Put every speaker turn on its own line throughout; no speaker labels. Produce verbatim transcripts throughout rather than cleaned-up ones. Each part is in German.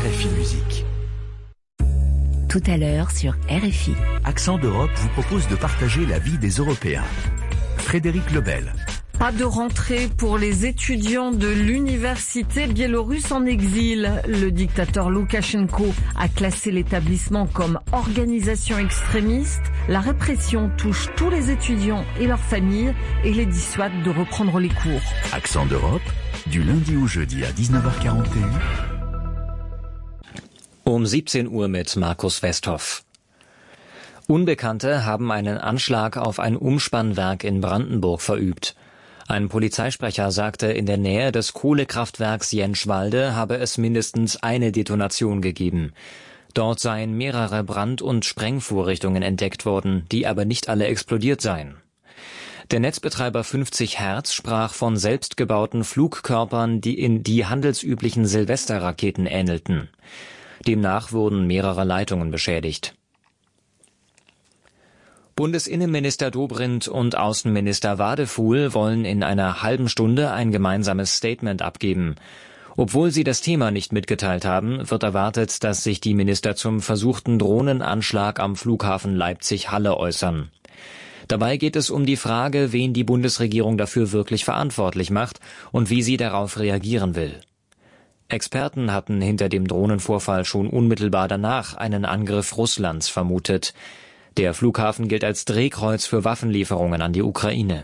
R F I Musique.
Tout à l'heure sur R F I.
Accent d'Europe vous propose de partager la vie des Européens. Frédéric Lebel.
Pas de rentrée pour les étudiants de l'université biélorusse en exil. Le dictateur Loukachenko a classé l'établissement comme organisation extrémiste. La répression touche tous les étudiants et leurs familles et les dissuade de reprendre les cours.
Accent d'Europe, du lundi au jeudi à dix-neuf heures quarante et un.
Um siebzehn Uhr mit Markus Westhoff. Unbekannte haben einen Anschlag auf ein Umspannwerk in Brandenburg verübt. Ein Polizeisprecher sagte, in der Nähe des Kohlekraftwerks Jenschwalde habe es mindestens eine Detonation gegeben. Dort seien mehrere Brand- und Sprengvorrichtungen entdeckt worden, die aber nicht alle explodiert seien. Der Netzbetreiber fünfzig Hertz sprach von selbstgebauten Flugkörpern, die in die handelsüblichen Silvesterraketen ähnelten. Demnach wurden mehrere Leitungen beschädigt. Bundesinnenminister Dobrindt und Außenminister Wadefuhl wollen in einer halben Stunde ein gemeinsames Statement abgeben. Obwohl sie das Thema nicht mitgeteilt haben, wird erwartet, dass sich die Minister zum versuchten Drohnenanschlag am Flughafen Leipzig-Halle äußern. Dabei geht es um die Frage, wen die Bundesregierung dafür wirklich verantwortlich macht und wie sie darauf reagieren will. Experten hatten hinter dem Drohnenvorfall schon unmittelbar danach einen Angriff Russlands vermutet. Der Flughafen gilt als Drehkreuz für Waffenlieferungen an die Ukraine.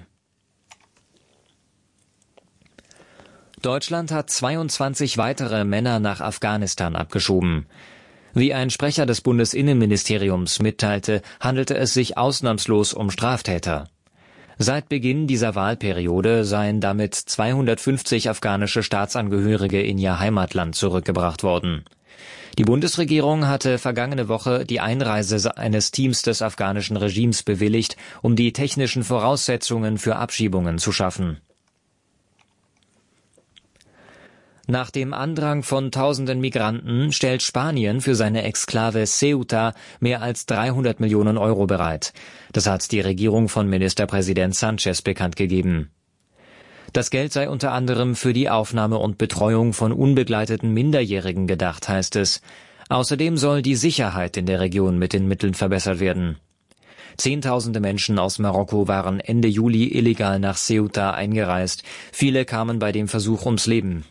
Deutschland hat zweiundzwanzig weitere Männer nach Afghanistan abgeschoben. Wie ein Sprecher des Bundesinnenministeriums mitteilte, handelte es sich ausnahmslos um Straftäter. Seit Beginn dieser Wahlperiode seien damit zweihundertfünfzig afghanische Staatsangehörige in ihr Heimatland zurückgebracht worden. Die Bundesregierung hatte vergangene Woche die Einreise eines Teams des afghanischen Regimes bewilligt, um die technischen Voraussetzungen für Abschiebungen zu schaffen. Nach dem Andrang von tausenden Migranten stellt Spanien für seine Exklave Ceuta mehr als dreihundert Millionen Euro bereit. Das hat die Regierung von Ministerpräsident Sánchez bekannt gegeben. Das Geld sei unter anderem für die Aufnahme und Betreuung von unbegleiteten Minderjährigen gedacht, heißt es. Außerdem soll die Sicherheit in der Region mit den Mitteln verbessert werden. Zehntausende Menschen aus Marokko waren Ende Juli illegal nach Ceuta eingereist. Viele kamen bei dem Versuch ums Leben.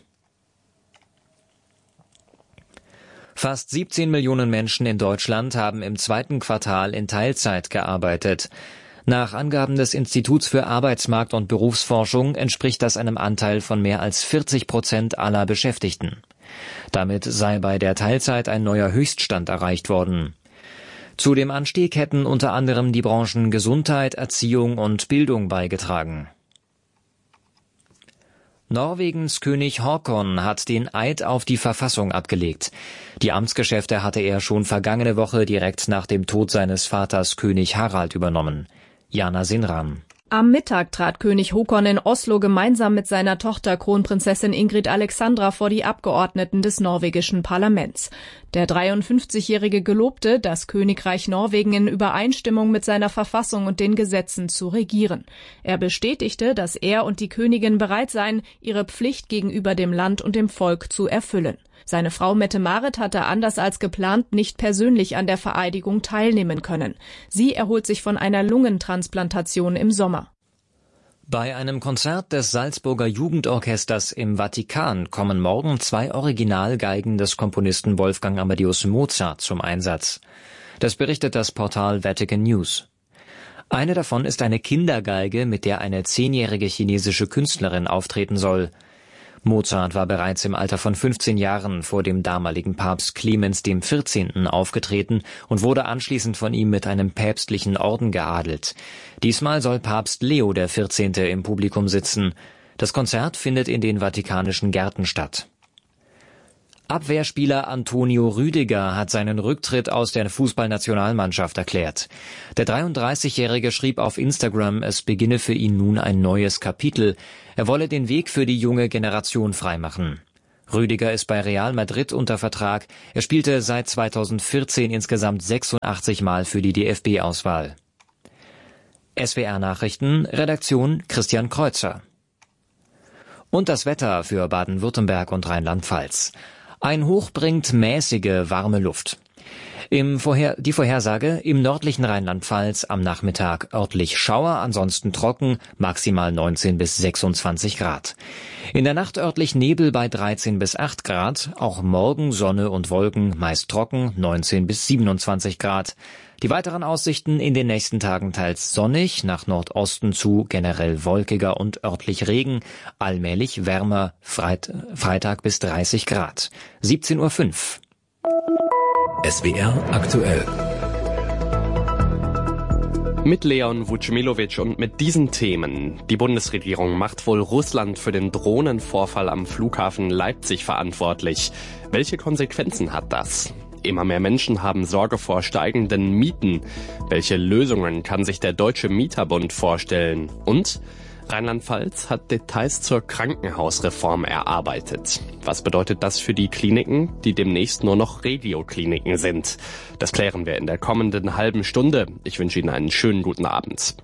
Fast siebzehn Millionen Menschen in Deutschland haben im zweiten Quartal in Teilzeit gearbeitet. Nach Angaben des Instituts für Arbeitsmarkt- und Berufsforschung entspricht das einem Anteil von mehr als vierzig Prozent aller Beschäftigten. Damit sei bei der Teilzeit ein neuer Höchststand erreicht worden. Zu dem Anstieg hätten unter anderem die Branchen Gesundheit, Erziehung und Bildung beigetragen. Norwegens König Haakon hat den Eid auf die Verfassung abgelegt. Die Amtsgeschäfte hatte er schon vergangene Woche direkt nach dem Tod seines Vaters König Harald übernommen. Jana Sinram.
Am Mittag trat König Håkon in Oslo gemeinsam mit seiner Tochter Kronprinzessin Ingrid Alexandra vor die Abgeordneten des norwegischen Parlaments. Der dreiundfünfzigjährige gelobte, das Königreich Norwegen in Übereinstimmung mit seiner Verfassung und den Gesetzen zu regieren. Er bestätigte, dass er und die Königin bereit seien, ihre Pflicht gegenüber dem Land und dem Volk zu erfüllen. Seine Frau Mette-Marit hatte anders als geplant nicht persönlich an der Vereidigung teilnehmen können. Sie erholt sich von einer Lungentransplantation im Sommer.
Bei einem Konzert des Salzburger Jugendorchesters im Vatikan kommen morgen zwei Originalgeigen des Komponisten Wolfgang Amadeus Mozart zum Einsatz. Das berichtet das Portal Vatican News. Eine davon ist eine Kindergeige, mit der eine zehnjährige chinesische Künstlerin auftreten soll. Mozart war bereits im Alter von fünfzehn Jahren vor dem damaligen Papst Clemens dem vierzehnten aufgetreten und wurde anschließend von ihm mit einem päpstlichen Orden geadelt. Diesmal soll Papst Leo der vierzehnte im Publikum sitzen. Das Konzert findet in den Vatikanischen Gärten statt. Abwehrspieler Antonio Rüdiger hat seinen Rücktritt aus der Fußballnationalmannschaft erklärt. Der dreiunddreißigjährige schrieb auf Instagram, es beginne für ihn nun ein neues Kapitel. Er wolle den Weg für die junge Generation freimachen. Rüdiger ist bei Real Madrid unter Vertrag. Er spielte seit zweitausendvierzehn insgesamt sechsundachtzig Mal für die D F B-Auswahl. S W R Nachrichten, Redaktion Christian Kreuzer. Und das Wetter für Baden-Württemberg und Rheinland-Pfalz. Ein Hoch bringt mäßige, warme Luft. Im Vorher- die Vorhersage: im nördlichen Rheinland-Pfalz am Nachmittag örtlich Schauer, ansonsten trocken, maximal neunzehn bis sechsundzwanzig Grad. In der Nacht örtlich Nebel bei dreizehn bis acht Grad, auch morgen Sonne und Wolken, meist trocken, neunzehn bis siebenundzwanzig Grad. Die weiteren Aussichten: in den nächsten Tagen teils sonnig, nach Nordosten zu generell wolkiger und örtlich Regen, allmählich wärmer, Freit- Freitag bis dreißig Grad. siebzehn Uhr fünf.
S W R aktuell.
Mit Leon Vucmilowitsch und mit diesen Themen. Die Bundesregierung macht wohl Russland für den Drohnenvorfall am Flughafen Leipzig verantwortlich. Welche Konsequenzen hat das? Immer mehr Menschen haben Sorge vor steigenden Mieten. Welche Lösungen kann sich der Deutsche Mieterbund vorstellen? Und Rheinland-Pfalz hat Details zur Krankenhausreform erarbeitet. Was bedeutet das für die Kliniken, die demnächst nur noch Regio-Kliniken sind? Das klären wir in der kommenden halben Stunde. Ich wünsche Ihnen einen schönen guten Abend.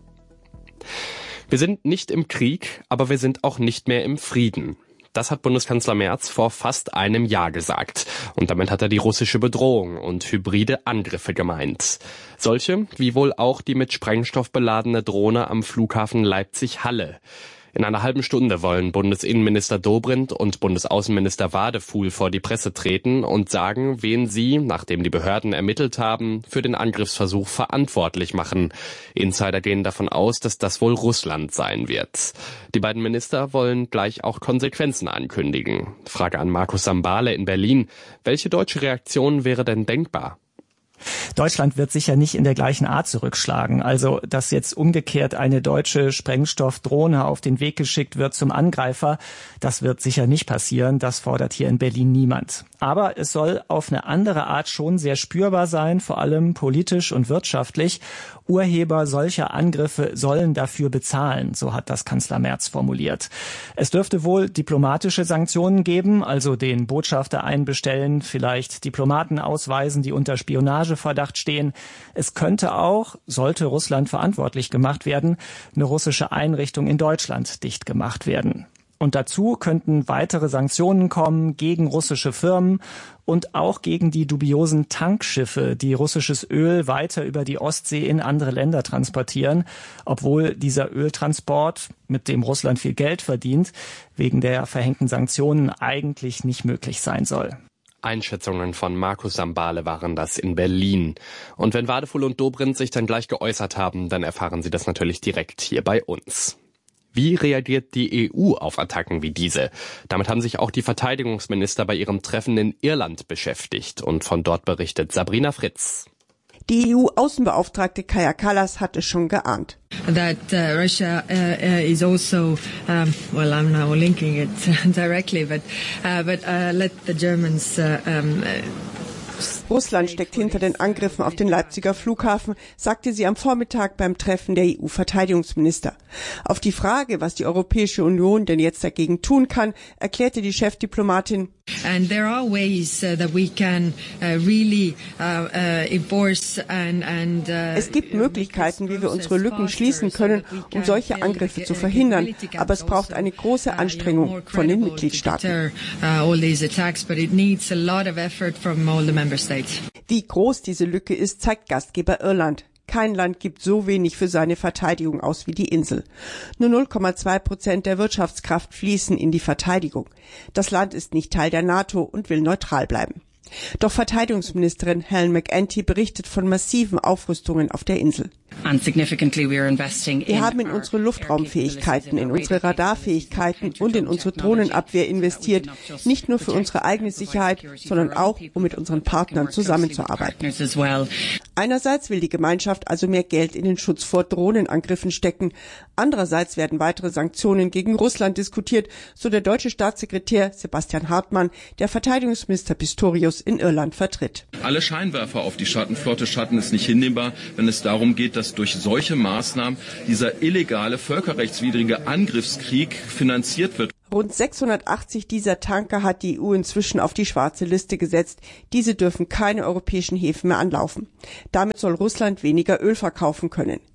Wir sind nicht im Krieg, aber wir sind auch nicht mehr im Frieden. Das hat Bundeskanzler Merz vor fast einem Jahr gesagt. Und damit hat er die russische Bedrohung und hybride Angriffe gemeint. Solche wie wohl auch die mit Sprengstoff beladene Drohne am Flughafen Leipzig-Halle. In einer halben Stunde wollen Bundesinnenminister Dobrindt und Bundesaußenminister Wadefuhl vor die Presse treten und sagen, wen sie, nachdem die Behörden ermittelt haben, für den Angriffsversuch verantwortlich machen. Insider gehen davon aus, dass das wohl Russland sein wird. Die beiden Minister wollen gleich auch Konsequenzen ankündigen. Frage an Markus Sambale in Berlin. Welche deutsche Reaktion wäre denn denkbar?
Deutschland wird sicher nicht in der gleichen Art zurückschlagen. Also, dass jetzt umgekehrt eine deutsche Sprengstoffdrohne auf den Weg geschickt wird zum Angreifer, das wird sicher nicht passieren. Das fordert hier in Berlin niemand. Aber es soll auf eine andere Art schon sehr spürbar sein, vor allem politisch und wirtschaftlich. Urheber solcher Angriffe sollen dafür bezahlen, so hat das Kanzler Merz formuliert. Es dürfte wohl diplomatische Sanktionen geben, also den Botschafter einbestellen, vielleicht Diplomaten ausweisen, die unter Spionageverdacht stehen. Es könnte auch, sollte Russland verantwortlich gemacht werden, eine russische Einrichtung in Deutschland dicht gemacht werden. Und dazu könnten weitere Sanktionen kommen gegen russische Firmen und auch gegen die dubiosen Tankschiffe, die russisches Öl weiter über die Ostsee in andere Länder transportieren, obwohl dieser Öltransport, mit dem Russland viel Geld verdient, wegen der verhängten Sanktionen eigentlich nicht möglich sein soll.
Einschätzungen von Markus Sambale waren das in Berlin. Und wenn Wadefuhl und Dobrindt sich dann gleich geäußert haben, dann erfahren Sie das natürlich direkt hier bei uns. Wie reagiert die E U auf Attacken wie diese? Damit haben sich auch die Verteidigungsminister bei ihrem Treffen in Irland beschäftigt. Und von dort berichtet Sabrina Fritz.
Die E U-Außenbeauftragte Kaja Kallas hat es schon geahnt.
That uh, Russia uh, is also, um, well, I'm now linking it directly, but uh, but uh, let the Germans uh, um,
Russland steckt hinter den Angriffen auf den Leipziger Flughafen, sagte sie am Vormittag beim Treffen der E U-Verteidigungsminister. Auf die Frage, was die Europäische Union denn jetzt dagegen tun kann, erklärte die Chefdiplomatin:
And there are ways uh, that we can uh, really uh, uh, enforce and and uh,
Es gibt Möglichkeiten, wie wir unsere Lücken schließen können, um solche Angriffe zu verhindern, aber es braucht eine große Anstrengung von den Mitgliedstaaten. Wie groß diese Lücke ist, zeigt Gastgeber Irland. Kein Land gibt so wenig für seine Verteidigung aus wie die Insel. Nur null Komma zwei Prozent der Wirtschaftskraft fließen in die Verteidigung. Das Land ist nicht Teil der NATO und will neutral bleiben. Doch Verteidigungsministerin Helen McEntee berichtet von massiven Aufrüstungen auf der Insel. Wir haben in unsere Luftraumfähigkeiten, in unsere Radarfähigkeiten und in unsere Drohnenabwehr investiert, nicht nur für unsere eigene Sicherheit, sondern auch, um mit unseren Partnern zusammenzuarbeiten. Einerseits will die Gemeinschaft also mehr Geld in den Schutz vor Drohnenangriffen stecken. Andererseits werden weitere Sanktionen gegen Russland diskutiert, so der deutsche Staatssekretär Sebastian Hartmann, der Verteidigungsminister Pistorius in Irland vertritt.
Alle Scheinwerfer auf die Schattenflotte schatten es nicht hinnehmbar, wenn es darum geht, dass durch solche Maßnahmen dieser illegale, völkerrechtswidrige Angriffskrieg finanziert wird.
Rund sechshundertachtzig dieser Tanker hat die E U inzwischen auf die schwarze Liste gesetzt. Diese dürfen keine europäischen Häfen mehr anlaufen. Damit soll Russland weniger Öl verkaufen können.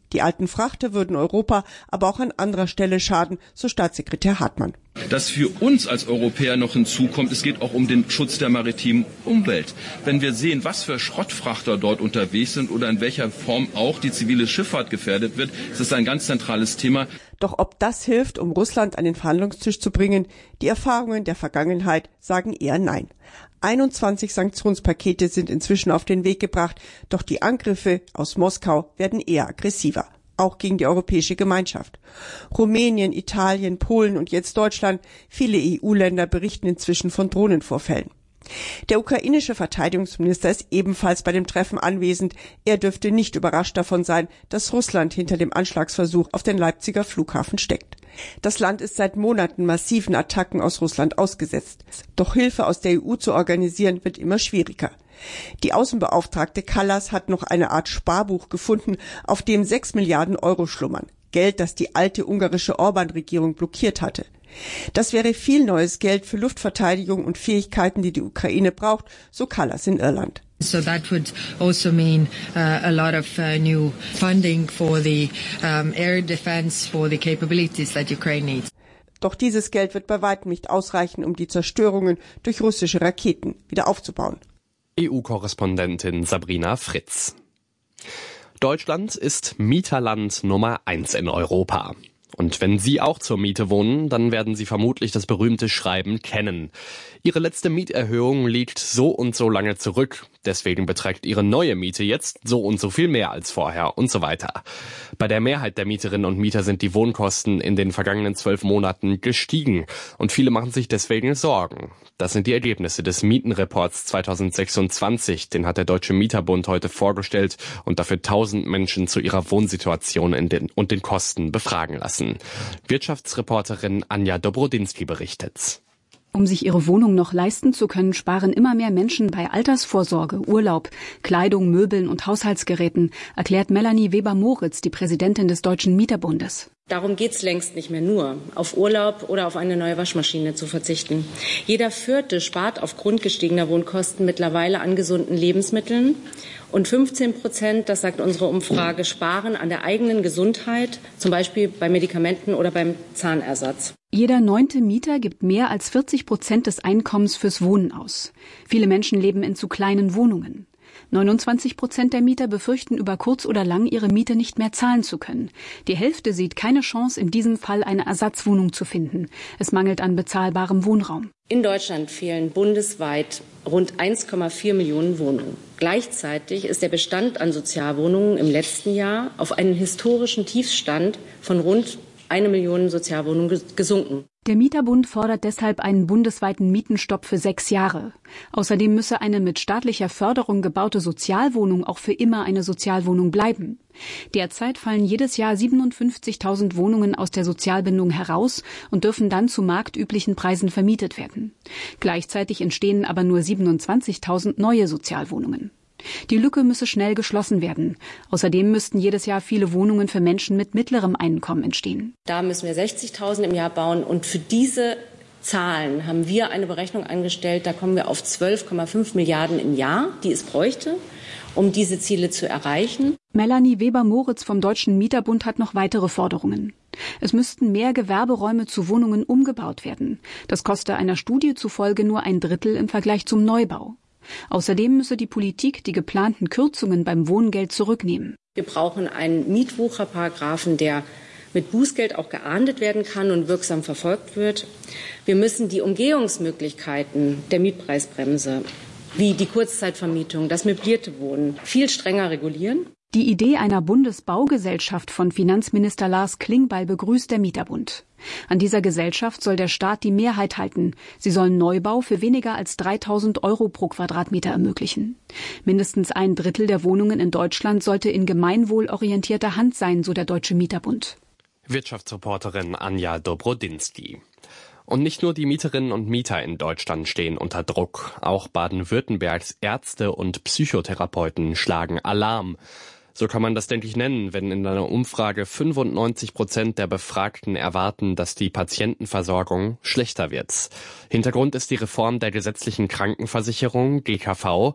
Die alten Frachter würden Europa aber auch an anderer Stelle schaden, so Staatssekretär Hartmann.
Das für uns als Europäer noch hinzukommt, es geht auch um den Schutz der maritimen Umwelt. Wenn wir sehen, was für Schrottfrachter dort unterwegs sind oder in welcher Form auch die zivile Schifffahrt gefährdet wird, ist das ein ganz zentrales Thema.
Doch ob das hilft, um Russland an den Verhandlungstisch zu bringen, die Erfahrungen der Vergangenheit sagen eher nein. einundzwanzig Sanktionspakete sind inzwischen auf den Weg gebracht, doch die Angriffe aus Moskau werden eher aggressiver. Auch gegen die europäische Gemeinschaft. Rumänien, Italien, Polen und jetzt Deutschland, viele E U-Länder berichten inzwischen von Drohnenvorfällen. Der ukrainische Verteidigungsminister ist ebenfalls bei dem Treffen anwesend. Er dürfte nicht überrascht davon sein, dass Russland hinter dem Anschlagsversuch auf den Leipziger Flughafen steckt. Das Land ist seit Monaten massiven Attacken aus Russland ausgesetzt. Doch Hilfe aus der E U zu organisieren, wird immer schwieriger. Die Außenbeauftragte Kallas hat noch eine Art Sparbuch gefunden, auf dem sechs Milliarden Euro schlummern. Geld, das die alte ungarische Orban-Regierung blockiert hatte. Das wäre viel neues Geld für Luftverteidigung und Fähigkeiten, die die Ukraine braucht, so Kallas in Irland.
So that would also mean uh, a lot of uh, new funding for the um, air defense, for the capabilities that Ukraine needs.
Doch dieses Geld wird bei weitem nicht ausreichen, um die Zerstörungen durch russische Raketen wieder aufzubauen.
E U-Korrespondentin Sabrina Fritz. Deutschland ist Mieterland Nummer eins in Europa. Und wenn Sie auch zur Miete wohnen, dann werden Sie vermutlich das berühmte Schreiben kennen. Ihre letzte Mieterhöhung liegt so und so lange zurück. Deswegen beträgt Ihre neue Miete jetzt so und so viel mehr als vorher und so weiter. Bei der Mehrheit der Mieterinnen und Mieter sind die Wohnkosten in den vergangenen zwölf Monaten gestiegen. Und viele machen sich deswegen Sorgen. Das sind die Ergebnisse des Mietenreports zweitausendsechsundzwanzig. Den hat der Deutsche Mieterbund heute vorgestellt und dafür tausend Menschen zu ihrer Wohnsituation in den, und den Kosten befragen lassen. Wirtschaftsreporterin Anja Dobrodinsky berichtet.
Um sich ihre Wohnung noch leisten zu können, sparen immer mehr Menschen bei Altersvorsorge, Urlaub, Kleidung, Möbeln und Haushaltsgeräten, erklärt Melanie Weber-Moritz, die Präsidentin des Deutschen Mieterbundes.
Darum geht's längst nicht mehr nur, auf Urlaub oder auf eine neue Waschmaschine zu verzichten. Jeder Vierte spart aufgrund gestiegener Wohnkosten mittlerweile an gesunden Lebensmitteln. Und fünfzehn Prozent, das sagt unsere Umfrage, sparen an der eigenen Gesundheit, zum Beispiel bei Medikamenten oder beim Zahnersatz.
Jeder neunte Mieter gibt mehr als vierzig Prozent des Einkommens fürs Wohnen aus. Viele Menschen leben in zu kleinen Wohnungen. neunundzwanzig Prozent der Mieter befürchten über kurz oder lang, ihre Miete nicht mehr zahlen zu können. Die Hälfte sieht keine Chance, in diesem Fall eine Ersatzwohnung zu finden. Es mangelt an bezahlbarem Wohnraum.
In Deutschland fehlen bundesweit rund eins Komma vier Millionen Wohnungen. Gleichzeitig ist der Bestand an Sozialwohnungen im letzten Jahr auf einen historischen Tiefstand von rund eine Million Sozialwohnungen gesunken.
Der Mieterbund fordert deshalb einen bundesweiten Mietenstopp für sechs Jahre. Außerdem müsse eine mit staatlicher Förderung gebaute Sozialwohnung auch für immer eine Sozialwohnung bleiben. Derzeit fallen jedes Jahr siebenundfünfzigtausend Wohnungen aus der Sozialbindung heraus und dürfen dann zu marktüblichen Preisen vermietet werden. Gleichzeitig entstehen aber nur siebenundzwanzigtausend neue Sozialwohnungen. Die Lücke müsse schnell geschlossen werden. Außerdem müssten jedes Jahr viele Wohnungen für Menschen mit mittlerem Einkommen entstehen.
Da müssen wir sechzigtausend im Jahr bauen und für diese Zahlen haben wir eine Berechnung angestellt. Da kommen wir auf zwölf Komma fünf Milliarden im Jahr, die es bräuchte, um diese Ziele zu erreichen.
Melanie Weber-Moritz vom Deutschen Mieterbund hat noch weitere Forderungen. Es müssten mehr Gewerberäume zu Wohnungen umgebaut werden. Das koste einer Studie zufolge nur ein Drittel im Vergleich zum Neubau. Außerdem müsse die Politik die geplanten Kürzungen beim Wohngeld zurücknehmen.
Wir brauchen einen Mietwucherparagraphen, der mit Bußgeld auch geahndet werden kann und wirksam verfolgt wird. Wir müssen die Umgehungsmöglichkeiten der Mietpreisbremse, wie die Kurzzeitvermietung, das möblierte Wohnen, viel strenger regulieren.
Die Idee einer Bundesbaugesellschaft von Finanzminister Lars Klingbeil begrüßt der Mieterbund. An dieser Gesellschaft soll der Staat die Mehrheit halten. Sie soll Neubau für weniger als dreitausend Euro pro Quadratmeter ermöglichen. Mindestens ein Drittel der Wohnungen in Deutschland sollte in gemeinwohlorientierter Hand sein, so der Deutsche Mieterbund.
Wirtschaftsreporterin Anja Dobrodinsky. Und nicht nur die Mieterinnen und Mieter in Deutschland stehen unter Druck. Auch Baden-Württembergs Ärzte und Psychotherapeuten schlagen Alarm. So kann man das, denke ich, nennen, wenn in einer Umfrage fünfundneunzig Prozent der Befragten erwarten, dass die Patientenversorgung schlechter wird. Hintergrund ist die Reform der gesetzlichen Krankenversicherung, G K V.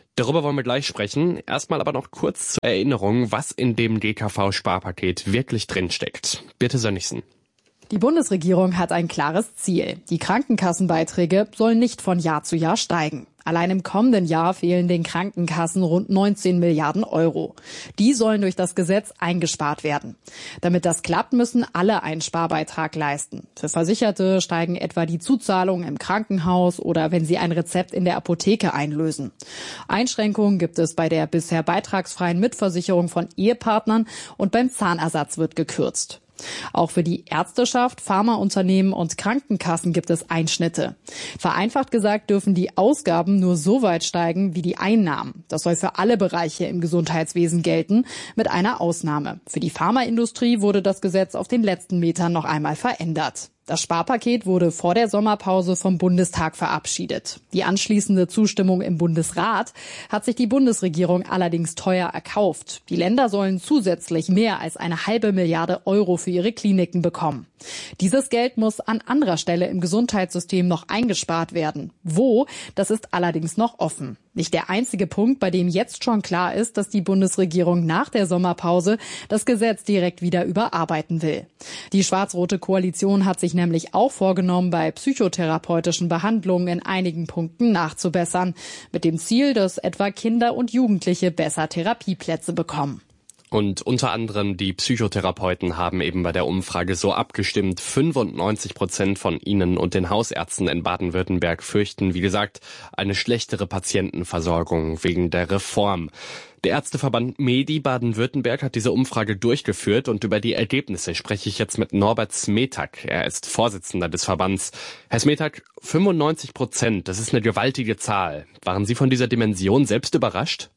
Darüber wollen wir gleich sprechen. Erstmal aber noch kurz zur Erinnerung, was in dem G K V-Sparpaket wirklich drinsteckt. Birte Sönnigsen.
Die Bundesregierung hat ein klares Ziel. Die Krankenkassenbeiträge sollen nicht von Jahr zu Jahr steigen. Allein im kommenden Jahr fehlen den Krankenkassen rund neunzehn Milliarden Euro. Die sollen durch das Gesetz eingespart werden. Damit das klappt, müssen alle einen Sparbeitrag leisten. Für Versicherte steigen etwa die Zuzahlungen im Krankenhaus oder wenn sie ein Rezept in der Apotheke einlösen. Einschränkungen gibt es bei der bisher beitragsfreien Mitversicherung von Ehepartnern und beim Zahnersatz wird gekürzt. Auch für die Ärzteschaft, Pharmaunternehmen und Krankenkassen gibt es Einschnitte. Vereinfacht gesagt dürfen die Ausgaben nur so weit steigen wie die Einnahmen. Das soll für alle Bereiche im Gesundheitswesen gelten, mit einer Ausnahme. Für die Pharmaindustrie wurde das Gesetz auf den letzten Metern noch einmal verändert. Das Sparpaket wurde vor der Sommerpause vom Bundestag verabschiedet. Die anschließende Zustimmung im Bundesrat hat sich die Bundesregierung allerdings teuer erkauft. Die Länder sollen zusätzlich mehr als eine halbe Milliarde Euro für ihre Kliniken bekommen. Dieses Geld muss an anderer Stelle im Gesundheitssystem noch eingespart werden. Wo? Das ist allerdings noch offen. Nicht der einzige Punkt, bei dem jetzt schon klar ist, dass die Bundesregierung nach der Sommerpause das Gesetz direkt wieder überarbeiten will. Die schwarz-rote Koalition hat sich nämlich auch vorgenommen, bei psychotherapeutischen Behandlungen in einigen Punkten nachzubessern, mit dem Ziel, dass etwa Kinder und Jugendliche besser Therapieplätze bekommen.
Und unter anderem die Psychotherapeuten haben eben bei der Umfrage so abgestimmt. fünfundneunzig Prozent von ihnen und den Hausärzten in Baden-Württemberg fürchten, wie gesagt, eine schlechtere Patientenversorgung wegen der Reform. Der Ärzteverband Medi Baden-Württemberg hat diese Umfrage durchgeführt und über die Ergebnisse spreche ich jetzt mit Norbert Smetak. Er ist Vorsitzender des Verbands. Herr Smetak, fünfundneunzig Prozent, das ist eine gewaltige Zahl. Waren Sie von dieser Dimension selbst überrascht?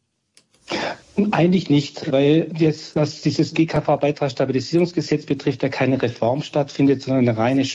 Eigentlich nicht, weil jetzt, was dieses G K V-Beitragsstabilisierungsgesetz betrifft, ja keine Reform stattfindet, sondern eine reine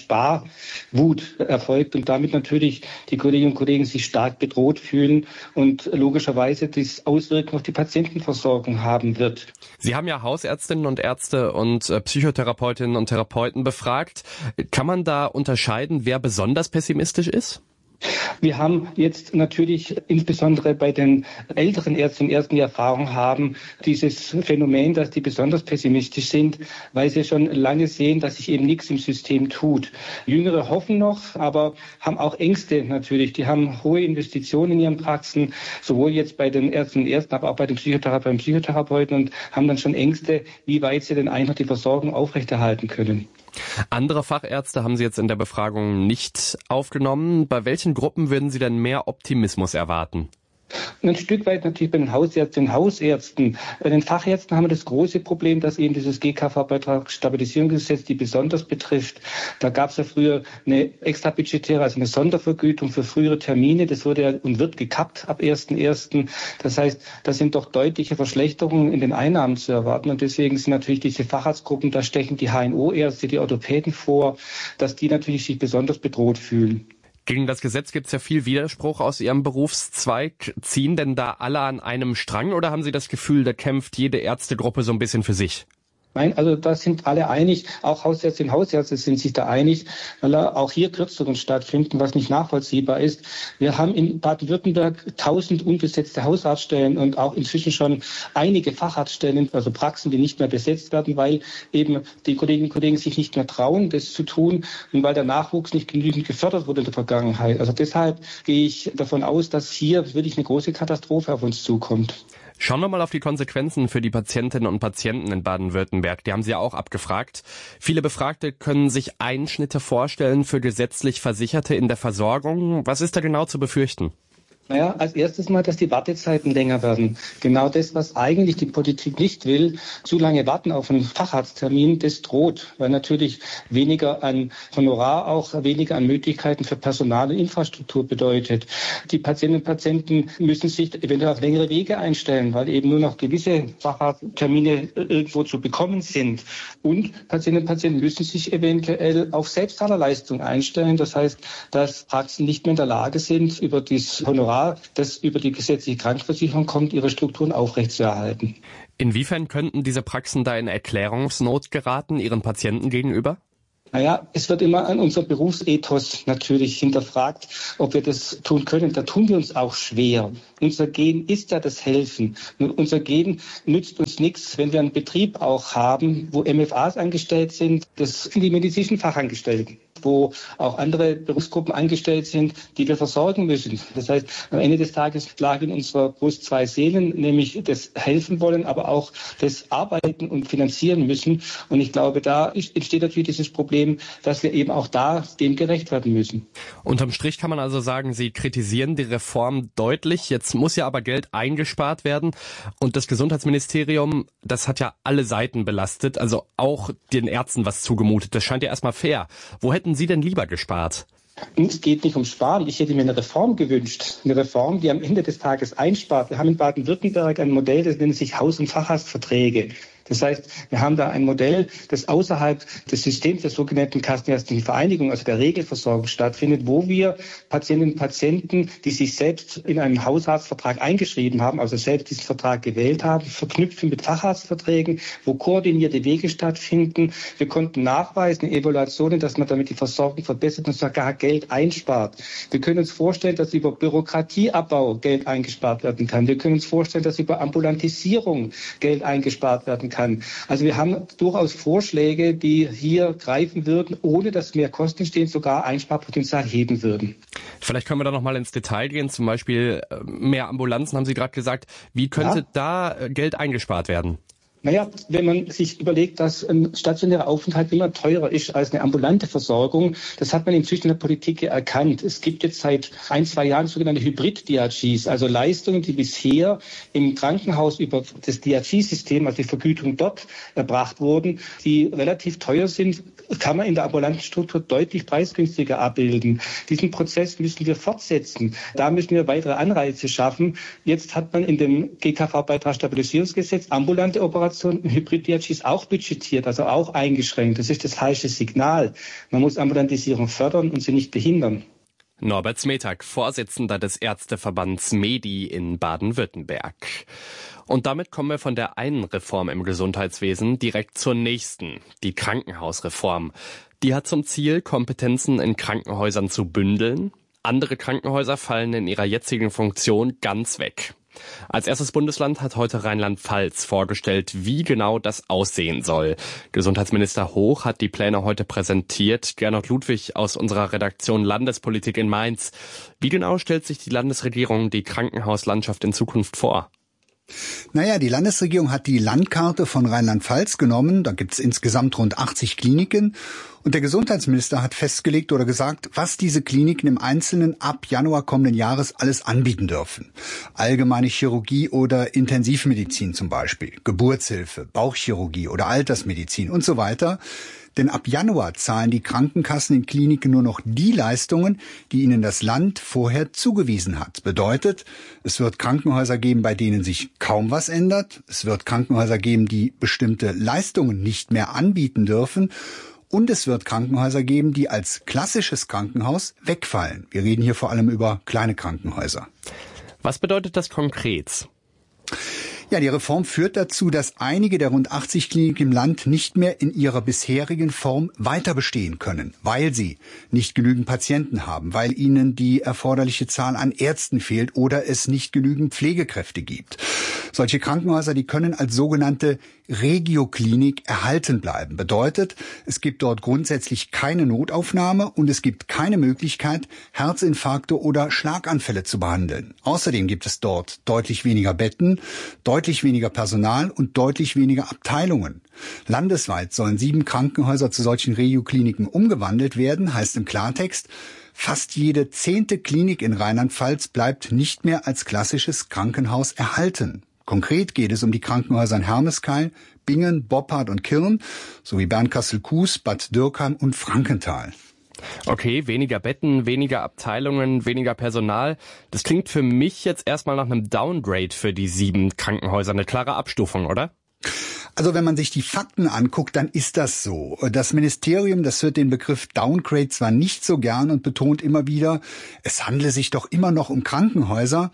Sparwut erfolgt und damit natürlich die Kolleginnen und Kollegen sich stark bedroht fühlen und logischerweise das Auswirkungen auf die Patientenversorgung haben wird.
Sie haben ja Hausärztinnen und Ärzte und Psychotherapeutinnen und Therapeuten befragt. Kann man da unterscheiden, wer besonders pessimistisch ist?
Wir haben jetzt natürlich insbesondere bei den älteren Ärzten und Ärzten, die Erfahrung haben, dieses Phänomen, dass die besonders pessimistisch sind, weil sie schon lange sehen, dass sich eben nichts im System tut. Jüngere hoffen noch, aber haben auch Ängste natürlich. Die haben hohe Investitionen in ihren Praxen, sowohl jetzt bei den Ärzten und Ärzten, aber auch bei den Psychotherapeuten und Psychotherapeuten und haben dann schon Ängste, wie weit sie denn einfach die Versorgung aufrechterhalten können.
Andere Fachärzte haben Sie jetzt in der Befragung nicht aufgenommen. Bei welchen Gruppen würden Sie denn mehr Optimismus erwarten?
Ein Stück weit natürlich bei den Hausärztinnen und Hausärzten. Bei den Fachärzten haben wir das große Problem, dass eben dieses G K V-Beitragsstabilisierungsgesetz die besonders betrifft. Da gab es ja früher eine extrabudgetäre, also eine Sondervergütung für frühere Termine. Das wurde ja und wird gekappt ab ersten ersten Das heißt, da sind doch deutliche Verschlechterungen in den Einnahmen zu erwarten. Und deswegen sind natürlich diese Facharztgruppen, da stechen die H N O-Ärzte, die Orthopäden vor, dass die natürlich sich besonders bedroht fühlen.
Gegen das Gesetz gibt es ja viel Widerspruch aus Ihrem Berufszweig. Ziehen denn da alle an einem Strang oder haben Sie das Gefühl, da kämpft jede Ärztegruppe so ein bisschen für sich?
Nein, also da sind alle einig, auch Hausärztinnen und Hausärzte sind sich da einig, weil auch hier Kürzungen stattfinden, was nicht nachvollziehbar ist. Wir haben in Baden-Württemberg tausend unbesetzte Hausarztstellen und auch inzwischen schon einige Facharztstellen, also Praxen, die nicht mehr besetzt werden, weil eben die Kolleginnen und Kollegen sich nicht mehr trauen, das zu tun und weil der Nachwuchs nicht genügend gefördert wurde in der Vergangenheit. Also deshalb gehe ich davon aus, dass hier wirklich eine große Katastrophe auf uns zukommt.
Schauen wir mal auf die Konsequenzen für die Patientinnen und Patienten in Baden-Württemberg. Die haben Sie ja auch abgefragt. Viele Befragte können sich Einschnitte vorstellen für gesetzlich Versicherte in der Versorgung. Was ist da genau zu befürchten?
Naja, als erstes mal, dass die Wartezeiten länger werden. Genau das, was eigentlich die Politik nicht will, zu lange warten auf einen Facharzttermin, das droht, weil natürlich weniger an Honorar, auch weniger an Möglichkeiten für Personal und Infrastruktur bedeutet. Die Patientinnen und Patienten müssen sich eventuell auf längere Wege einstellen, weil eben nur noch gewisse Facharzttermine irgendwo zu bekommen sind. Und Patientinnen und Patienten müssen sich eventuell auf Selbstzahlerleistung einstellen. Das heißt, dass Praxen nicht mehr in der Lage sind, über das Honorar, das über die gesetzliche Krankenversicherung kommt, ihre Strukturen aufrechtzuerhalten.
Inwiefern könnten diese Praxen da in Erklärungsnot geraten, ihren Patienten gegenüber?
Naja, es wird immer an unser Berufsethos natürlich hinterfragt, ob wir das tun können. Da tun wir uns auch schwer. Unser Gen ist ja das Helfen. Unser Gen nützt uns nichts, wenn wir einen Betrieb auch haben, wo M F As angestellt sind. Das sind die medizinischen Fachangestellten, wo auch andere Berufsgruppen angestellt sind, die wir versorgen müssen. Das heißt, am Ende des Tages schlagen in unserer Brust zwei Seelen, nämlich das Helfen wollen, aber auch das Arbeiten und finanzieren müssen. Und ich glaube, da entsteht natürlich dieses Problem, dass wir eben auch da dem gerecht werden müssen.
Unterm Strich kann man also sagen, Sie kritisieren die Reform deutlich. Jetzt muss ja aber Geld eingespart werden. Und das Gesundheitsministerium, das hat ja alle Seiten belastet, also auch den Ärzten was zugemutet. Das scheint ja erstmal fair. Wo hätten Sie denn lieber gespart?
Es geht nicht um Sparen. Ich hätte mir eine Reform gewünscht. Eine Reform, die am Ende des Tages einspart. Wir haben in Baden-Württemberg ein Modell, das nennt sich Haus- und Facharztverträge. Das heißt, wir haben da ein Modell, das außerhalb des Systems der sogenannten Kassenärztlichen Vereinigung, also der Regelversorgung stattfindet, wo wir Patientinnen und Patienten, die sich selbst in einen Hausarztvertrag eingeschrieben haben, also selbst diesen Vertrag gewählt haben, verknüpfen mit Facharztverträgen, wo koordinierte Wege stattfinden. Wir konnten nachweisen in Evaluationen, dass man damit die Versorgung verbessert und sogar Geld einspart. Wir können uns vorstellen, dass über Bürokratieabbau Geld eingespart werden kann. Wir können uns vorstellen, dass über Ambulantisierung Geld eingespart werden kann. Kann. Also wir haben durchaus Vorschläge, die hier greifen würden, ohne dass mehr Kosten entstehen, sogar Einsparpotenzial heben würden.
Vielleicht können wir da noch mal ins Detail gehen, zum Beispiel mehr Ambulanzen, haben Sie gerade gesagt. Wie könnte ja. da Geld eingespart werden?
Naja, wenn man sich überlegt, dass ein stationärer Aufenthalt immer teurer ist als eine ambulante Versorgung, das hat man inzwischen in der Politik erkannt. Es gibt jetzt seit ein, zwei Jahren sogenannte Hybrid-D R Gs, also Leistungen, die bisher im Krankenhaus über das D R G-System, also die Vergütung dort, erbracht wurden, die relativ teuer sind, kann man in der ambulanten Struktur deutlich preisgünstiger abbilden. Diesen Prozess müssen wir fortsetzen. Da müssen wir weitere Anreize schaffen. Jetzt hat man in dem G K V-Beitragsstabilisierungsgesetz ambulante Operationen Hybrid-D R Gs auch budgetiert, also auch eingeschränkt. Das ist das falsche Signal. Man muss Ambulantisierung fördern und sie nicht behindern.
Norbert Smetag, Vorsitzender des Ärzteverbands MEDI in Baden-Württemberg. Und damit kommen wir von der einen Reform im Gesundheitswesen direkt zur nächsten, die Krankenhausreform. Die hat zum Ziel, Kompetenzen in Krankenhäusern zu bündeln. Andere Krankenhäuser fallen in ihrer jetzigen Funktion ganz weg. Als erstes Bundesland hat heute Rheinland-Pfalz vorgestellt, wie genau das aussehen soll. Gesundheitsminister Hoch hat die Pläne heute präsentiert. Gernot Ludwig aus unserer Redaktion Landespolitik in Mainz. Wie genau stellt sich die Landesregierung die Krankenhauslandschaft in Zukunft vor?
Naja, die Landesregierung hat die Landkarte von Rheinland-Pfalz genommen. Da gibt es insgesamt rund achtzig Kliniken. Und der Gesundheitsminister hat festgelegt oder gesagt, was diese Kliniken im Einzelnen ab Januar kommenden Jahres alles anbieten dürfen. Allgemeine Chirurgie oder Intensivmedizin zum Beispiel, Geburtshilfe, Bauchchirurgie oder Altersmedizin und so weiter. Denn ab Januar zahlen die Krankenkassen in Kliniken nur noch die Leistungen, die ihnen das Land vorher zugewiesen hat. Bedeutet, es wird Krankenhäuser geben, bei denen sich kaum was ändert. Es wird Krankenhäuser geben, die bestimmte Leistungen nicht mehr anbieten dürfen. Und es wird Krankenhäuser geben, die als klassisches Krankenhaus wegfallen. Wir reden hier vor allem über kleine Krankenhäuser.
Was bedeutet das konkret?
Ja, die Reform führt dazu, dass einige der rund achtzig Kliniken im Land nicht mehr in ihrer bisherigen Form weiter bestehen können, weil sie nicht genügend Patienten haben, weil ihnen die erforderliche Zahl an Ärzten fehlt oder es nicht genügend Pflegekräfte gibt. Solche Krankenhäuser, die können als sogenannte Regioklinik erhalten bleiben. Bedeutet, es gibt dort grundsätzlich keine Notaufnahme und es gibt keine Möglichkeit, Herzinfarkte oder Schlaganfälle zu behandeln. Außerdem gibt es dort deutlich weniger Betten, deutlich weniger Personal und deutlich weniger Abteilungen. Landesweit sollen sieben Krankenhäuser zu solchen Regiokliniken umgewandelt werden, heißt im Klartext, fast jede zehnte Klinik in Rheinland-Pfalz bleibt nicht mehr als klassisches Krankenhaus erhalten. Konkret geht es um die Krankenhäuser in Hermeskeil, Bingen, Boppard und Kirn sowie Bernkastel-Kues, Bad Dürkheim und Frankenthal.
Okay, weniger Betten, weniger Abteilungen, weniger Personal. Das klingt für mich jetzt erstmal nach einem Downgrade für die sieben Krankenhäuser. Eine klare Abstufung, oder?
Also wenn man sich die Fakten anguckt, dann ist das so. Das Ministerium, das hört den Begriff Downgrade zwar nicht so gern und betont immer wieder, es handle sich doch immer noch um Krankenhäuser,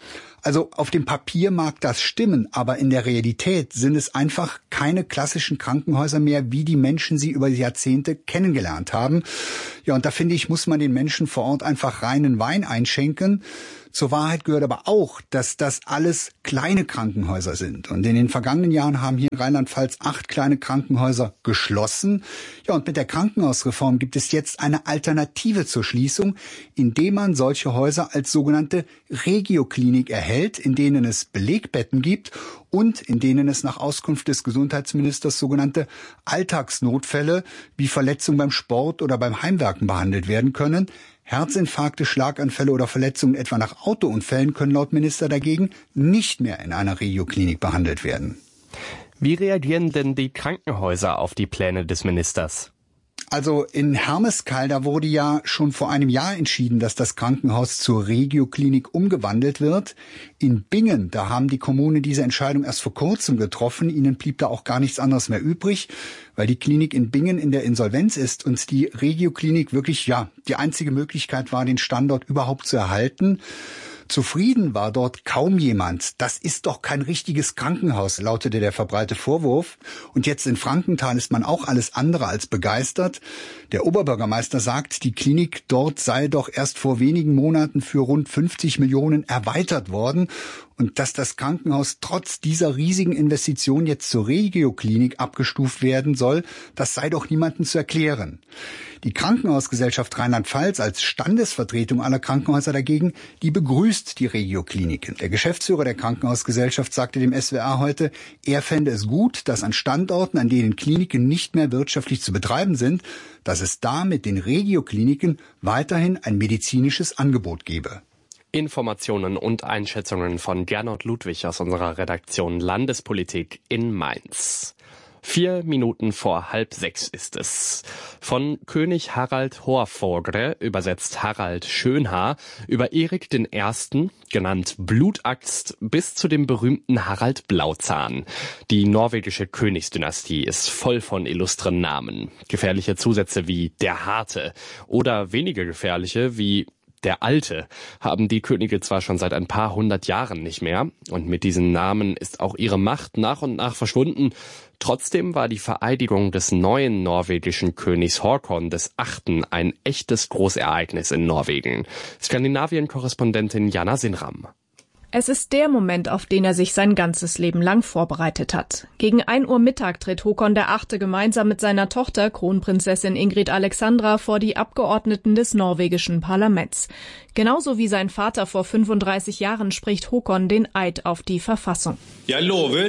Also auf dem Papier mag das stimmen, aber in der Realität sind es einfach keine klassischen Krankenhäuser mehr, wie die Menschen sie über die Jahrzehnte kennengelernt haben. Ja, und da finde ich, muss man den Menschen vor Ort einfach reinen Wein einschenken. Zur Wahrheit gehört aber auch, dass das alles kleine Krankenhäuser sind. Und in den vergangenen Jahren haben hier in Rheinland-Pfalz acht kleine Krankenhäuser geschlossen. Ja, und mit der Krankenhausreform gibt es jetzt eine Alternative zur Schließung, indem man solche Häuser als sogenannte Regioklinik erhält, in denen es Belegbetten gibt und in denen es nach Auskunft des Gesundheitsministers sogenannte Alltagsnotfälle wie Verletzungen beim Sport oder beim Heimwerken behandelt werden können. Herzinfarkte, Schlaganfälle oder Verletzungen etwa nach Autounfällen können laut Minister dagegen nicht mehr in einer Regioklinik behandelt werden.
Wie reagieren denn die Krankenhäuser auf die Pläne des Ministers?
Also in Hermeskeil, da wurde ja schon vor einem Jahr entschieden, dass das Krankenhaus zur Regioklinik umgewandelt wird. In Bingen, da haben die Kommunen diese Entscheidung erst vor kurzem getroffen. Ihnen blieb da auch gar nichts anderes mehr übrig, weil die Klinik in Bingen in der Insolvenz ist und die Regioklinik wirklich, ja, die einzige Möglichkeit war, den Standort überhaupt zu erhalten. Zufrieden war dort kaum jemand. Das ist doch kein richtiges Krankenhaus, lautete der verbreitete Vorwurf. Und jetzt in Frankenthal ist man auch alles andere als begeistert. Der Oberbürgermeister sagt, die Klinik dort sei doch erst vor wenigen Monaten für rund fünfzig Millionen erweitert worden. Und dass das Krankenhaus trotz dieser riesigen Investition jetzt zur Regioklinik abgestuft werden soll, das sei doch niemandem zu erklären. Die Krankenhausgesellschaft Rheinland-Pfalz als Standesvertretung aller Krankenhäuser dagegen, die begrüßt die Regiokliniken. Der Geschäftsführer der Krankenhausgesellschaft sagte dem S W R heute, er fände es gut, dass an Standorten, an denen Kliniken nicht mehr wirtschaftlich zu betreiben sind, dass es da mit den Regiokliniken weiterhin ein medizinisches Angebot gebe.
Informationen und Einschätzungen von Gernot Ludwig aus unserer Redaktion Landespolitik in Mainz. Vier Minuten vor halb sechs ist es. Von König Harald Hårfagre, übersetzt Harald Schönhaar, über Erik den Ersten, genannt Blutaxt, bis zu dem berühmten Harald Blauzahn. Die norwegische Königsdynastie ist voll von illustren Namen. Gefährliche Zusätze wie der Harte oder weniger gefährliche wie der Alte haben die Könige zwar schon seit ein paar hundert Jahren nicht mehr, und mit diesen Namen ist auch ihre Macht nach und nach verschwunden. Trotzdem war die Vereidigung des neuen norwegischen Königs Håkon des Achten ein echtes Großereignis in Norwegen. Skandinavien-Korrespondentin Jana Sinram.
Es ist der Moment, auf den er sich sein ganzes Leben lang vorbereitet hat. Gegen ein Uhr Mittag tritt Håkon der Achte gemeinsam mit seiner Tochter, Kronprinzessin Ingrid Alexandra, vor die Abgeordneten des norwegischen Parlaments. Genauso wie sein Vater vor fünfunddreißig Jahren spricht Håkon den Eid auf die Verfassung.
Jeg lover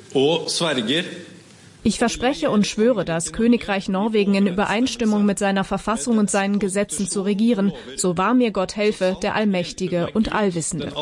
og sverger.
Ich verspreche und schwöre, das Königreich Norwegen in Übereinstimmung mit seiner Verfassung und seinen Gesetzen zu regieren, so wahr mir Gott helfe, der Allmächtige und Allwissende.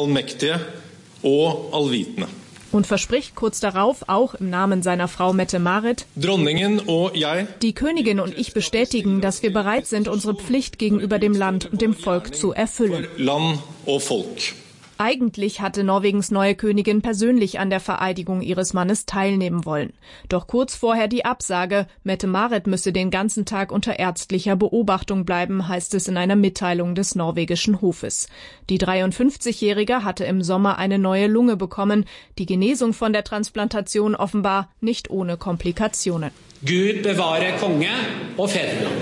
Und verspricht kurz darauf, auch im Namen seiner Frau Mette-Marit, die Königin und ich bestätigen, dass wir bereit sind, unsere Pflicht gegenüber dem Land und dem Volk zu erfüllen. Eigentlich hatte Norwegens neue Königin persönlich an der Vereidigung ihres Mannes teilnehmen wollen. Doch kurz vorher die Absage, Mette-Marit müsse den ganzen Tag unter ärztlicher Beobachtung bleiben, heißt es in einer Mitteilung des norwegischen Hofes. Die dreiundfünfzigjährige hatte im Sommer eine neue Lunge bekommen, die Genesung von der Transplantation offenbar nicht ohne Komplikationen.
Gud bewahre Konge og Fedreland.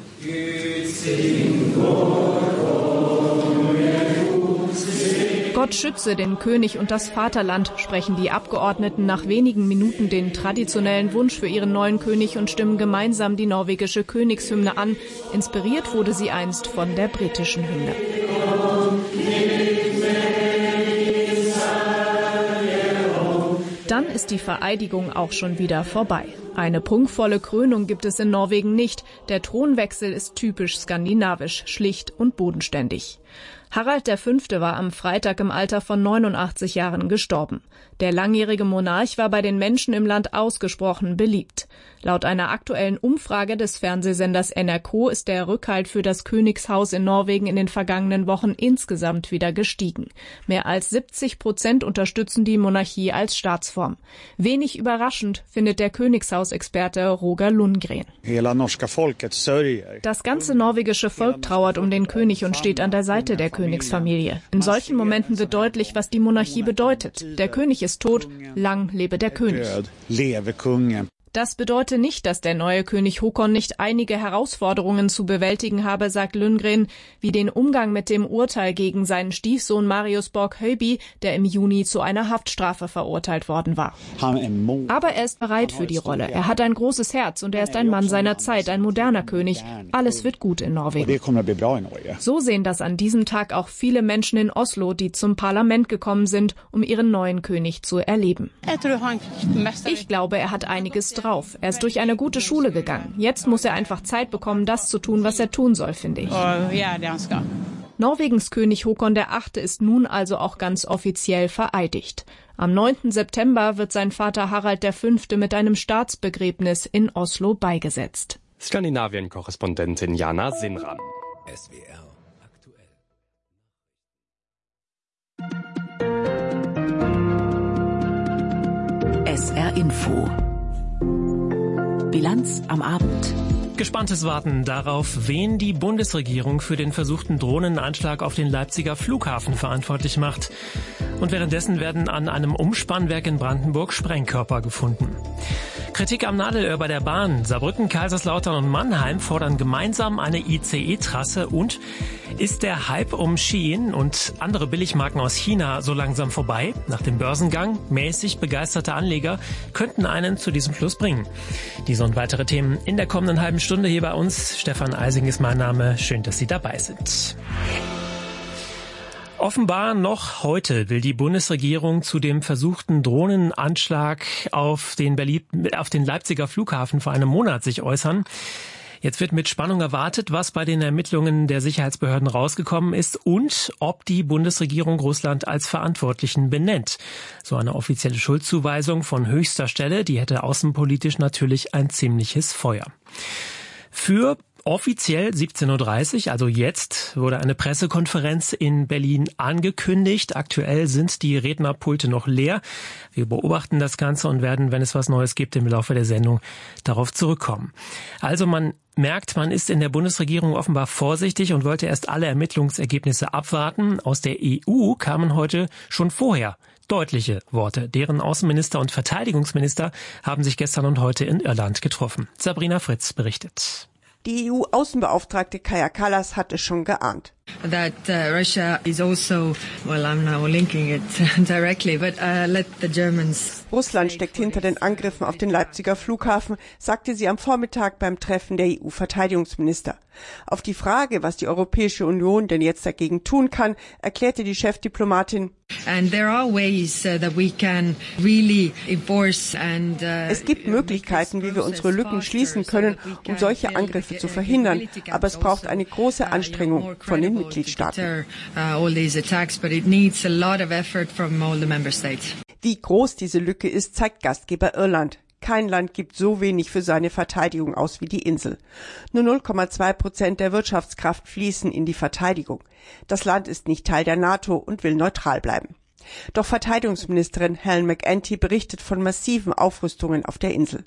Gott schütze den König und das Vaterland, sprechen die Abgeordneten nach wenigen Minuten den traditionellen Wunsch für ihren neuen König und stimmen gemeinsam die norwegische Königshymne an. Inspiriert wurde sie einst von der britischen Hymne. Dann ist die Vereidigung auch schon wieder vorbei. Eine prunkvolle Krönung gibt es in Norwegen nicht. Der Thronwechsel ist typisch skandinavisch, schlicht und bodenständig. Harald der Fünfte war am Freitag im Alter von neunundachtzig Jahren gestorben. Der langjährige Monarch war bei den Menschen im Land ausgesprochen beliebt. Laut einer aktuellen Umfrage des Fernsehsenders N R K ist der Rückhalt für das Königshaus in Norwegen in den vergangenen Wochen insgesamt wieder gestiegen. Mehr als siebzig Prozent unterstützen die Monarchie als Staatsform. Wenig überraschend findet der Königshausexperte Roger Lundgren.
Das
ganze norwegische Volk trauert um den König und steht an der Seite der Königsfamilie. In solchen Momenten wird deutlich, was die Monarchie bedeutet. Der König ist tot, lang lebe der König. Das bedeutet nicht, dass der neue König Håkon nicht einige Herausforderungen zu bewältigen habe, sagt Lundgren, wie den Umgang mit dem Urteil gegen seinen Stiefsohn Marius Borg-Höiby, der im Juni zu einer Haftstrafe verurteilt worden war. Aber er ist bereit für die Rolle. Er hat ein großes Herz und er ist ein Mann seiner Zeit, ein moderner König. Alles wird gut in Norwegen. So sehen das an diesem Tag auch viele Menschen in Oslo, die zum Parlament gekommen sind, um ihren neuen König zu erleben. Ich glaube, er hat einiges drauf. Er ist durch eine gute Schule gegangen. Jetzt muss er einfach Zeit bekommen, das zu tun, was er tun soll, finde ich. Norwegens König Håkon der Achte ist nun also auch ganz offiziell vereidigt. Am neunten September wird sein Vater Harald der Fünfte mit einem Staatsbegräbnis in Oslo beigesetzt.
Skandinavien-Korrespondentin Jana Sinran.
S W R aktuell. S R Info. Bilanz am Abend.
Gespanntes Warten darauf, wen die Bundesregierung für den versuchten Drohnenanschlag auf den Leipziger Flughafen verantwortlich macht. Und währenddessen werden an einem Umspannwerk in Brandenburg Sprengkörper gefunden. Kritik am Nadelöhr bei der Bahn. Saarbrücken, Kaiserslautern und Mannheim fordern gemeinsam eine I C E-Trasse. Und ist der Hype um Shein und andere Billigmarken aus China so langsam vorbei? Nach dem Börsengang mäßig begeisterte Anleger könnten einen zu diesem Schluss bringen. Diese und weitere Themen in der kommenden halben Stunde hier bei uns. Stefan Eising ist mein Name. Schön, dass Sie dabei sind. Offenbar noch heute will die Bundesregierung zu dem versuchten Drohnenanschlag auf den Berlin, auf den Leipziger Flughafen vor einem Monat sich äußern. Jetzt wird mit Spannung erwartet, was bei den Ermittlungen der Sicherheitsbehörden rausgekommen ist und ob die Bundesregierung Russland als Verantwortlichen benennt. So eine offizielle Schuldzuweisung von höchster Stelle, die hätte außenpolitisch natürlich ein ziemliches Feuer. Für offiziell siebzehn Uhr dreißig, also jetzt, wurde eine Pressekonferenz in Berlin angekündigt. Aktuell sind die Rednerpulte noch leer. Wir beobachten das Ganze und werden, wenn es was Neues gibt, im Laufe der Sendung darauf zurückkommen. Also man merkt, man ist in der Bundesregierung offenbar vorsichtig und wollte erst alle Ermittlungsergebnisse abwarten. Aus der E U kamen heute schon vorher deutliche Worte. Deren Außenminister und Verteidigungsminister haben sich gestern und heute in Irland getroffen. Sabrina Fritz berichtet.
Die E U-Außenbeauftragte Kaja Kallas hat es schon geahnt.
That uh, Russia is also, well, I'm now linking it directly, but uh, let the Germans.
Russland steckt hinter den Angriffen auf den Leipziger Flughafen, sagte sie am Vormittag beim Treffen der E U-Verteidigungsminister. Auf die Frage, was die Europäische Union denn jetzt dagegen tun kann, erklärte die Chefdiplomatin:
And there are ways uh, that we can really enforce and, uh,
Es gibt Möglichkeiten, wie wir unsere Lücken schließen können, um solche Angriffe zu verhindern, aber es braucht eine große Anstrengung von den Mitgliedstaaten. Wie groß diese Lücke ist, zeigt Gastgeber Irland. Kein Land gibt so wenig für seine Verteidigung aus wie die Insel. Nur null Komma zwei Prozent der Wirtschaftskraft fließen in die Verteidigung. Das Land ist nicht Teil der NATO und will neutral bleiben. Doch Verteidigungsministerin Helen McEntee berichtet von massiven Aufrüstungen auf der Insel.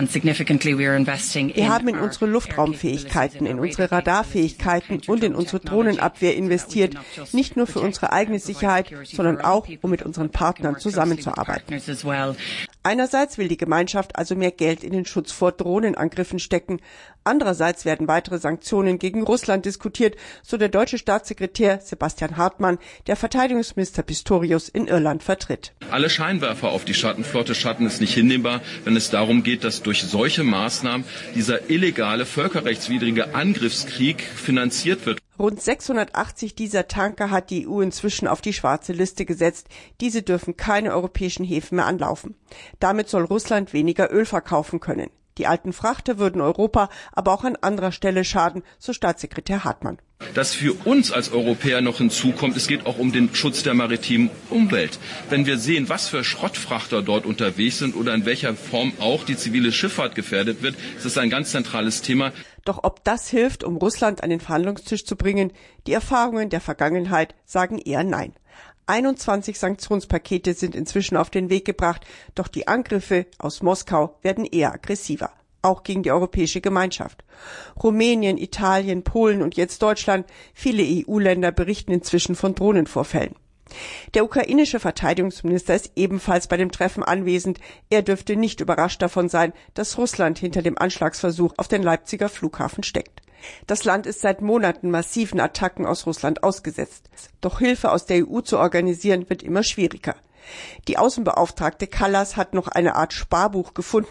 Wir haben in unsere Luftraumfähigkeiten, in unsere Radarfähigkeiten und in unsere Drohnenabwehr investiert, nicht nur für unsere eigene Sicherheit, sondern auch, um mit unseren Partnern zusammenzuarbeiten. Einerseits will die Gemeinschaft also mehr Geld in den Schutz vor Drohnenangriffen stecken. Andererseits werden weitere Sanktionen gegen Russland diskutiert, so der deutsche Staatssekretär Sebastian Hartmann, der Verteidigungsminister Pistorius in Irland vertritt.
Alle Scheinwerfer auf die Schattenflotte schatten es nicht hinnehmbar, wenn es darum geht, dass durch solche Maßnahmen dieser illegale, völkerrechtswidrige Angriffskrieg finanziert wird.
Rund sechshundertachtzig dieser Tanker hat die E U inzwischen auf die schwarze Liste gesetzt. Diese dürfen keine europäischen Häfen mehr anlaufen. Damit soll Russland weniger Öl verkaufen können. Die alten Frachter würden Europa aber auch an anderer Stelle schaden, so Staatssekretär Hartmann.
Das für uns als Europäer noch hinzukommt, es geht auch um den Schutz der maritimen Umwelt. Wenn wir sehen, was für Schrottfrachter dort unterwegs sind oder in welcher Form auch die zivile Schifffahrt gefährdet wird, ist das ein ganz zentrales Thema.
Doch ob das hilft, um Russland an den Verhandlungstisch zu bringen, die Erfahrungen der Vergangenheit sagen eher nein. einundzwanzig Sanktionspakete sind inzwischen auf den Weg gebracht, doch die Angriffe aus Moskau werden eher aggressiver. auch gegen die europäische Gemeinschaft. Rumänien, Italien, Polen und jetzt Deutschland, viele E U-Länder berichten inzwischen von Drohnenvorfällen. Der ukrainische Verteidigungsminister ist ebenfalls bei dem Treffen anwesend. Er dürfte nicht überrascht davon sein, dass Russland hinter dem Anschlagsversuch auf den Leipziger Flughafen steckt. Das Land ist seit Monaten massiven Attacken aus Russland ausgesetzt. Doch Hilfe aus der E U zu organisieren, wird immer schwieriger. Die Außenbeauftragte Kallas hat noch eine Art Sparbuch gefunden,